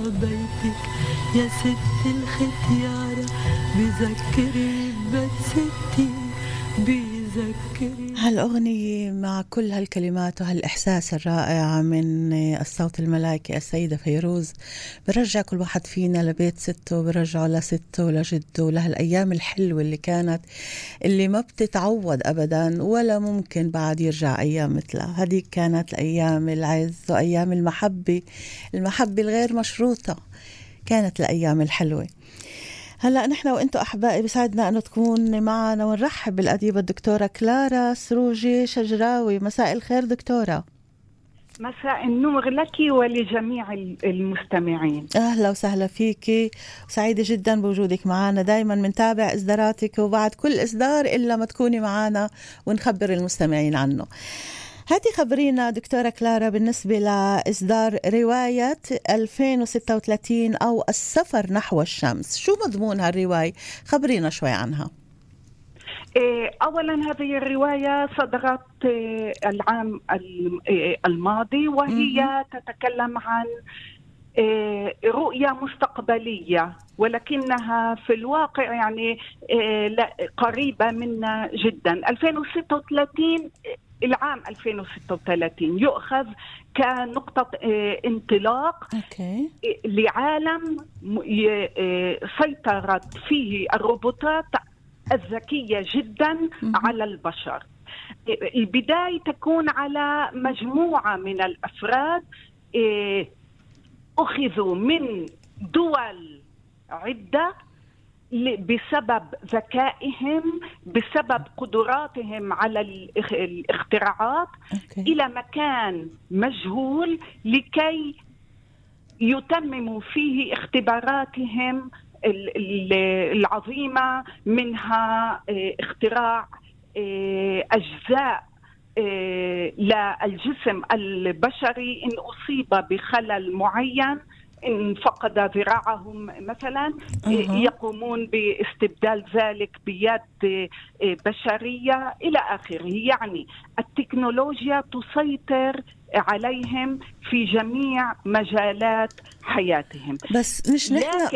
بيتك يا ست الختيارة، بذكري ببيت ستي، بذكري. هالأغنية مع كل هالكلمات وهالإحساس الرائع من الصوت الملائكي السيدة فيروز برجع كل واحد فينا لبيت سته، برجعه لسته ولجده، لهالأيام الحلوة اللي كانت، اللي ما بتتعوض أبدا ولا ممكن بعد يرجع أيام مثلها. هذه كانت أيام العز وأيام المحبة الغير مشروطة، كانت الأيام الحلوة. هلأ نحن وإنتو أحبائي بسعدنا أنه تكون معنا ونرحب بالأديبة الدكتورة كلارا سروجي شجراوي. مساء الخير دكتورة. مساء النور لك ولجميع المستمعين. أهلا وسهلا فيكي، سعيدة جدا بوجودك معنا. دايما منتابع إصداراتك وبعد كل إصدار إلا ما تكوني معنا ونخبر المستمعين عنه. هاتي خبرينا دكتورة كلارا بالنسبة لإصدار رواية 2036 أو السفر نحو الشمس، شو مضمون هالرواية؟ خبرينا شوي عنها. أولا هذه الرواية صدرت العام الماضي، وهي تتكلم عن رؤية مستقبلية، ولكنها في الواقع يعني قريبة منا جدا. 2036 العام 2036 يؤخذ كنقطة انطلاق لعالم سيطرت فيه الروبوتات الذكية جدا على البشر. البداية تكون على مجموعة من الأفراد أخذوا من دول عدة بسبب ذكائهم، بسبب قدراتهم على الاختراعات إلى مكان مجهول لكي يتمموا فيه اختباراتهم العظيمة، منها اختراع أجزاء للجسم البشري إن أصيب بخلل معين، إن فقد ذراعهم مثلا يقومون باستبدال ذلك بيد بشرية إلى آخره. يعني التكنولوجيا تسيطر عليهم في جميع مجالات حياتهم. بس مش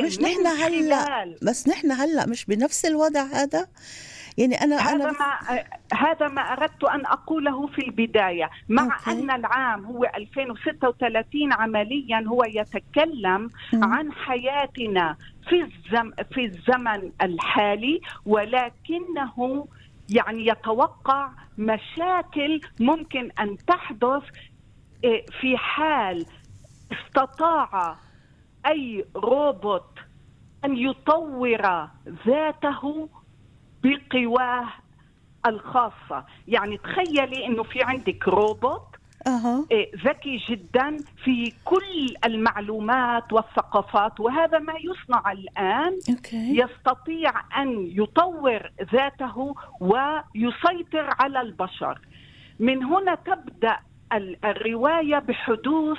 نحن هلا مش بنفس الوضع هذا. يعني هذا ما أردت أن أقوله في البداية، مع أن العام هو 2036 عمليا هو يتكلم عن حياتنا في الزمن الحالي، ولكنه يعني يتوقع مشاكل ممكن أن تحدث في حال استطاع أي روبوت أن يطور ذاته بقواه الخاصة. يعني تخيلي أنه في عندك روبوت ذكي جدا في كل المعلومات والثقافات، وهذا ما يصنع الآن. يستطيع أن يطور ذاته ويسيطر على البشر. من هنا تبدأ الرواية بحدوث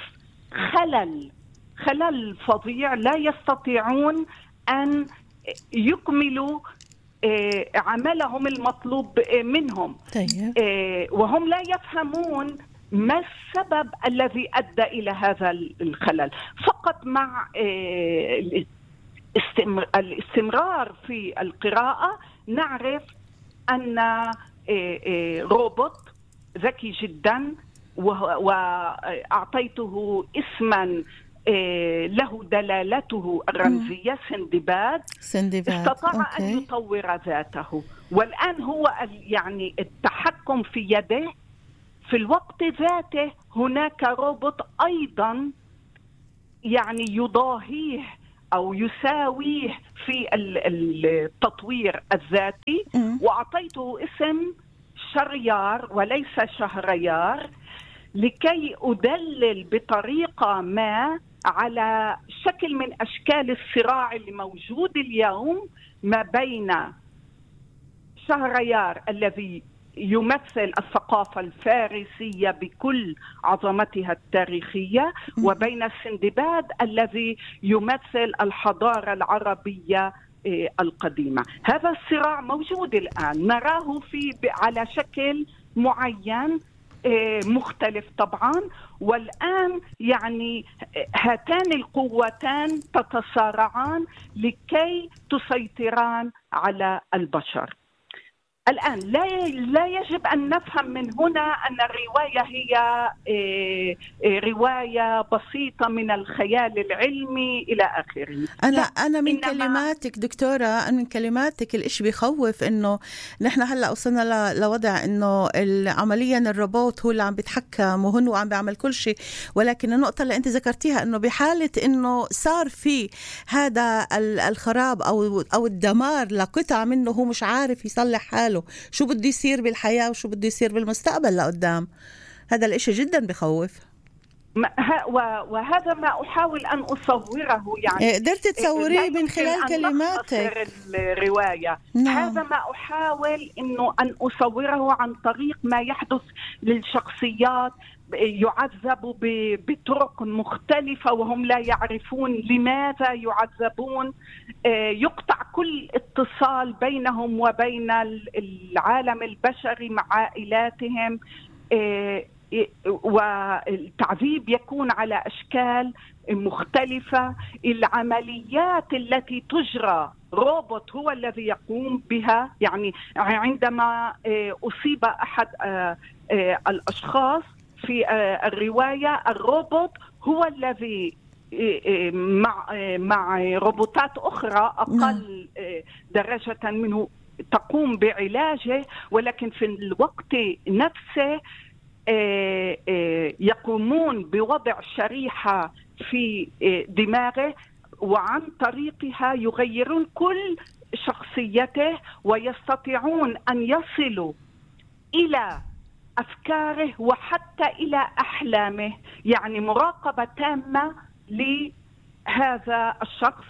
خلل فظيع، لا يستطيعون أن يكملوا عملهم المطلوب منهم. وهم لا يفهمون ما السبب الذي أدى إلى هذا الخلل. فقط مع الاستمرار في القراءة نعرف أن روبوت ذكي جدا، وأعطيته اسما له دلالته الرمزية سندباد. استطاع أن يطور ذاته، والآن هو يعني التحكم في يده. في الوقت ذاته هناك روبوت أيضا يعني يضاهيه أو يساويه في التطوير الذاتي، وأعطيته اسم شريار وليس شهريار، لكي أدلل بطريقة ما على شكل من أشكال الصراع اللي موجود اليوم ما بين شهريار الذي يمثل الثقافة الفارسية بكل عظمتها التاريخية، وبين السندباد الذي يمثل الحضارة العربية القديمة. هذا الصراع موجود الآن، نراه على شكل معين مختلف طبعا. والآن يعني هاتان القوتان تتصارعان لكي تسيطران على البشر. الآن لا يجب أن نفهم من هنا أن الرواية هي رواية بسيطة من الخيال العلمي إلى آخره. أنا من كلماتك دكتورة، من كلماتك الإشي بيخوف إنه نحن هلأ وصلنا لوضع إنه عمليا الروبوت هو اللي عم بيتحكم وهو عم بيعمل كل شيء، ولكن النقطة اللي أنت ذكرتيها إنه بحالة إنه صار في هذا الخراب أو الدمار لقطع منه، هو مش عارف يصلح حاله، شو بده يصير بالحياة وشو بده يصير بالمستقبل لقدام. هذا الاشي جدا بخوف. وهذا ما أحاول أن أصوره، يعني قدرت تصوريه من خلال كلماتك الرواية. نعم. هذا ما أحاول أن أصوره عن طريق ما يحدث للشخصيات، يعذبوا بطرق مختلفة وهم لا يعرفون لماذا يعذبون، يقطع كل اتصال بينهم وبين العالم البشري مع عائلاتهم، والتعذيب يكون على أشكال مختلفة. العمليات التي تجرى روبوت هو الذي يقوم بها، يعني عندما أصيب أحد الأشخاص في الرواية، الروبوت هو الذي مع روبوتات أخرى أقل درجة منه تقوم بعلاجه، ولكن في الوقت نفسه يقومون بوضع شريحة في دماغه، وعن طريقها يغيرون كل شخصيته ويستطيعون أن يصلوا إلى أفكاره وحتى إلى أحلامه. يعني مراقبة تامة لهذا الشخص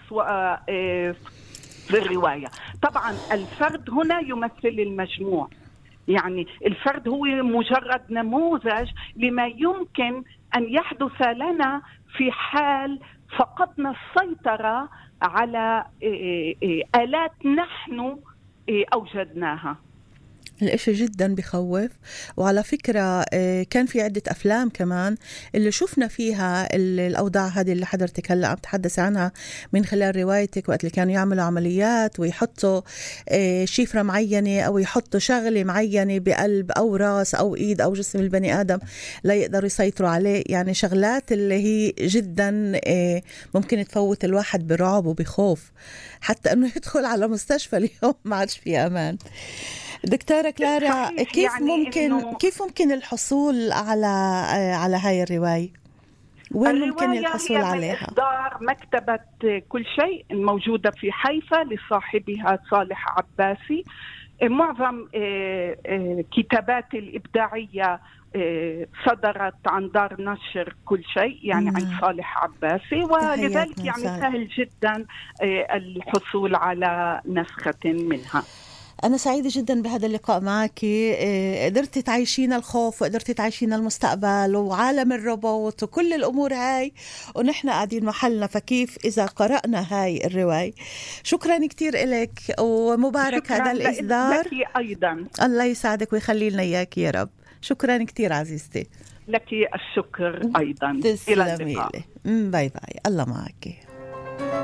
في الرواية. طبعا الفرد هنا يمثل المجموع، يعني الفرد هو مجرد نموذج لما يمكن أن يحدث لنا في حال فقدنا السيطرة على آلات نحن أوجدناها. الاشي جدا بخوف. وعلى فكرة كان في عدة أفلام كمان اللي شفنا فيها الأوضاع هذه اللي حضرتك هلأ عم تحدث عنها من خلال روايتك، وقت اللي كانوا يعملوا عمليات ويحطوا شفرة معينة أو يحطوا شغلة معينة بقلب أو راس أو إيد أو جسم البني آدم لا يقدروا يسيطروا عليه. يعني شغلات اللي هي جدا ممكن تفوت الواحد برعب وبخوف، حتى أنه يدخل على مستشفى اليوم ما عادش فيه أمان. دكتورة كلارا، كيف ممكن الحصول على هاي الرواية؟ وين ممكن الحصول عليها؟ إصدار مكتبة كل شيء الموجودة في حيفا لصاحبها صالح عباسي. معظم كتابات الإبداعية صدرت عن دار نشر كل شيء، يعني عن صالح عباسي، ولذلك يعني سهل جدا الحصول على نسخة منها. أنا سعيدة جدا بهذا اللقاء معك. قدرتي تعيشينا الخوف وقدرتي تعيشينا المستقبل وعالم الروبوت وكل الأمور هاي ونحن قاعدين محلنا، فكيف إذا قرأنا هاي الرواية. شكرا كتير إلك ومبارك هذا الإصدار. لك أيضا. الله يساعدك ويخلي لنا إياك يا رب. شكرا كتير عزيزتي. لك الشكر أيضا. إلى اللقاء. باي باي. الله معك.